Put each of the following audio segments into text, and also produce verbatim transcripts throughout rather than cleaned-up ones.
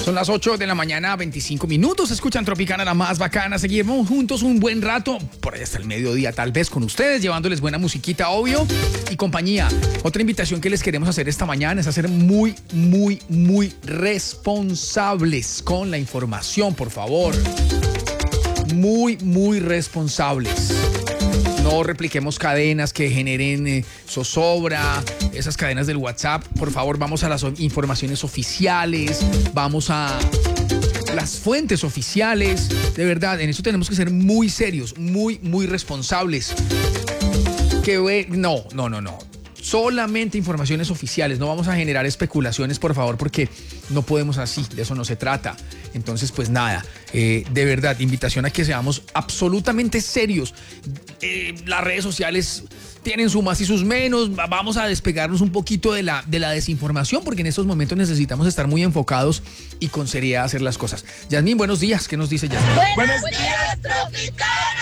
Son las ocho de la mañana, veinticinco minutos. Escuchan Tropicana, la más bacana. Seguimos juntos un buen rato, por ahí hasta el mediodía, tal vez con ustedes, llevándoles buena musiquita, obvio, y compañía. Otra invitación que les queremos hacer esta mañana es a ser muy, muy, muy responsables con la información, por favor. Muy, muy responsables. No repliquemos cadenas que generen eh, zozobra, esas cadenas del WhatsApp. Por favor, vamos a las informaciones oficiales, vamos a las fuentes oficiales. De verdad, en eso tenemos que ser muy serios, muy, muy responsables. Que no, no, no, no. Solamente informaciones oficiales, no vamos a generar especulaciones, por favor, porque no podemos así, de eso no se trata. Entonces, pues nada, eh, de verdad, invitación a que seamos absolutamente serios. Eh, las redes sociales tienen sus más y sus menos, vamos a despegarnos un poquito de la, de la desinformación, porque en estos momentos necesitamos estar muy enfocados y con seriedad hacer las cosas. Yasmín, buenos días, ¿qué nos dice Yasmín? Buenos días, Tropicana.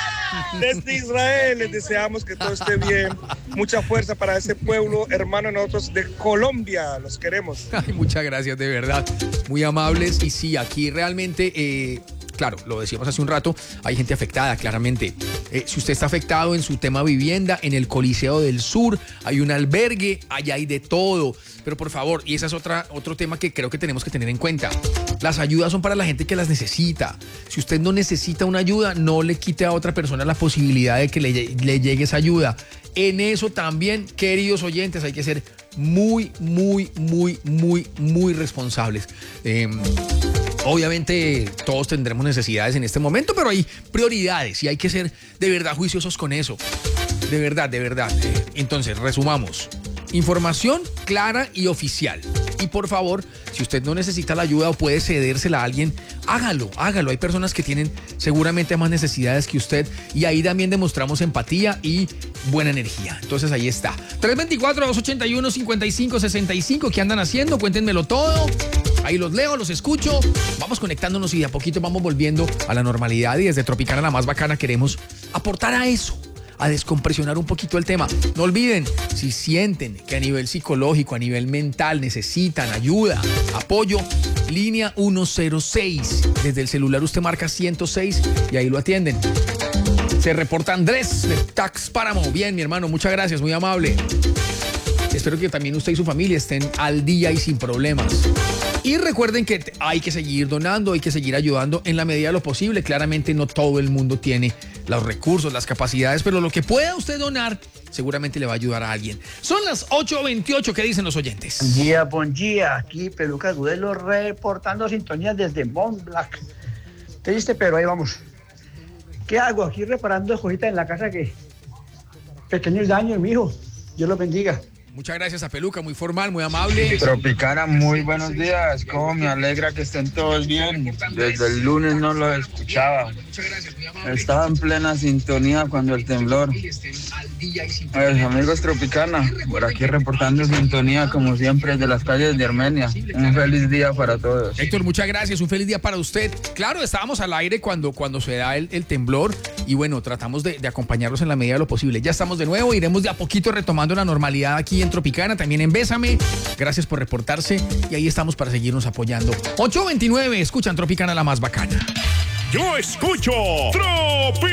Desde Israel les deseamos que todo esté bien. Mucha fuerza para ese pueblo hermano, nosotros de Colombia, los queremos. Ay, muchas gracias, de verdad, muy amables. Y sí, aquí realmente, eh, claro, lo decíamos hace un rato, hay gente afectada, claramente. Eh, si usted está afectado en su tema vivienda, en el Coliseo del Sur, hay un albergue, allá hay de todo. Pero por favor, y ese es otra, otro tema que creo que tenemos que tener en cuenta. Las ayudas son para la gente que las necesita. Si usted no necesita una ayuda, no le quite a otra persona la posibilidad de que le, le llegue esa ayuda. En eso también, queridos oyentes, hay que ser muy, muy, muy, muy, muy responsables. Eh, Obviamente todos tendremos necesidades en este momento, pero hay prioridades y hay que ser de verdad juiciosos con eso. De verdad, de verdad. Eh, entonces, resumamos. Información clara y oficial. Y por favor, si usted no necesita la ayuda o puede cedérsela a alguien, hágalo, hágalo. Hay personas que tienen seguramente más necesidades que usted y ahí también demostramos empatía y buena energía. Entonces ahí está. tres dos cuatro, dos ocho uno, cinco cinco seis cinco. ¿Qué andan haciendo? Cuéntenmelo todo. Ahí los leo, los escucho. Vamos conectándonos y de a poquito vamos volviendo a la normalidad. Y desde Tropicana, la más bacana, queremos aportar a eso, a descompresionar un poquito el tema. No olviden, si sienten que a nivel psicológico, a nivel mental necesitan ayuda, apoyo, línea ciento seis. Desde el celular usted marca ciento seis y ahí lo atienden. Se reporta Andrés de Tax Páramo. Bien, mi hermano, muchas gracias, muy amable. Espero que también usted y su familia estén al día y sin problemas. Y recuerden que hay que seguir donando, hay que seguir ayudando en la medida de lo posible. Claramente no todo el mundo tiene los recursos, las capacidades, pero lo que pueda usted donar seguramente le va a ayudar a alguien. Son las ocho veintiocho, ¿qué dicen los oyentes? Buen día, buen día. Aquí Peluca Agudelo reportando sintonías desde Mont Blanc. Triste, pero ahí vamos. ¿Qué hago? Aquí reparando cositas en la casa que pequeños daños, mijo. Dios los bendiga. Muchas gracias a Peluca, muy formal, muy amable. Tropicana, muy buenos días. Cómo me alegra que estén todos bien. Desde el lunes no lo escuchaba. Estaba en plena sintonía cuando el temblor. Pues, amigos Tropicana, por aquí reportando sintonía como siempre de las calles de Armenia. Un feliz día para todos. Héctor, muchas gracias, un feliz día para usted. Claro, estábamos al aire cuando, cuando se da el, el temblor y bueno, tratamos de, de acompañarlos en la medida de lo posible. Ya estamos de nuevo, iremos de a poquito retomando la normalidad aquí en Tropicana, también en Bésame. Gracias por reportarse y ahí estamos para seguirnos apoyando. ocho veintinueve, escuchan Tropicana, la más bacana. Yo escucho Tropi.